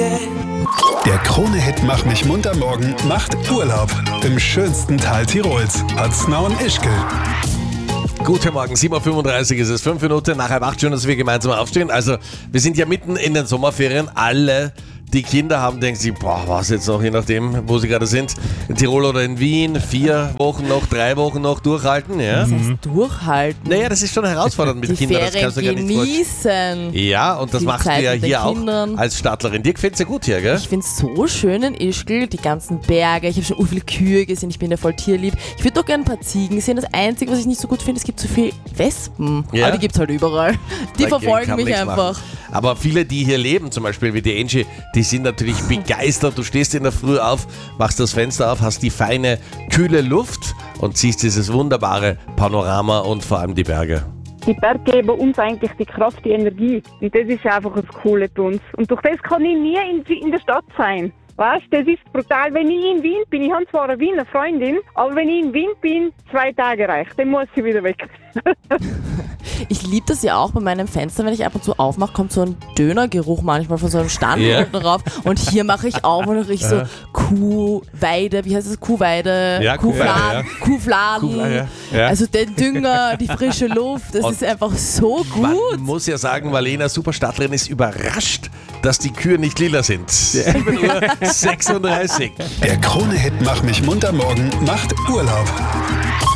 Der Krone-Hit Mach mich munter morgen macht Urlaub im schönsten Teil Tirols. Hatzner und Ischgl. Guten Morgen, 7.35 Uhr ist es, 5 Minuten nach 8 schon, dass wir gemeinsam aufstehen. Also wir sind ja mitten in den Sommerferien, alle die Kinder haben, denken sich, was jetzt noch, je nachdem, wo sie gerade sind, in Tirol oder in Wien, 4 Wochen noch, 3 Wochen noch durchhalten. Ja? Das heißt durchhalten? Naja, das ist schon herausfordernd mit die Kindern, das Ferien kannst du gar nicht vorstellen. genießen. Ja, und das Die machst du Zeit ja mit den hier auch Kindern. als Stadtlerin. Dir gefällt es ja gut hier, gell? Ich finde es so schön in Ischgl, die ganzen Berge, ich habe schon viele Kühe gesehen, ich bin ja voll tierlieb. Ich würde doch gerne ein paar Ziegen sehen. Das Einzige, was ich nicht so gut finde, es gibt so viele Wespen. Ja. Aber die gibt es halt überall. Die Dagegen verfolgen kann mich nichts einfach. machen. Aber viele, die hier leben, zum Beispiel wie die Angie, die sind natürlich begeistert. Du stehst in der Früh auf, machst das Fenster auf, hast die feine, kühle Luft und siehst dieses wunderbare Panorama und vor allem die Berge. Die Berge geben uns eigentlich die Kraft, die Energie. Und das ist einfach das Coole bei uns. Und durch das kann ich nie in der Stadt sein. Weißt, das ist brutal. Wenn ich in Wien bin, ich habe zwar eine Wiener Freundin, aber wenn ich in Wien bin, 2 Tage reicht, dann muss ich wieder weg. Ich liebe das ja auch bei meinem Fenster, wenn ich ab und zu aufmache, kommt so ein Dönergeruch manchmal von so einem Stand unten drauf. Und hier mache ich auf und rieche so Kuhweide, wie heißt das? Kuhweide, Ja, Kuhfladen. Kuhfladen, ja. Also den Dünger, die frische Luft, das ist einfach so gut. Man muss ja sagen, Marlena, Superstadtlerin, ist überrascht, dass die Kühe nicht lila sind. 7.36 Uhr. Der Krone-Hit Mach mich munter morgen macht Urlaub.